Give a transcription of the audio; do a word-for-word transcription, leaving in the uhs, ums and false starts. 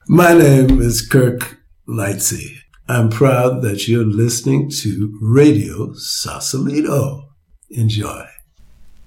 My name is Kirk Lightsey. I'm proud that you're listening to Radio Sausalito. Enjoy.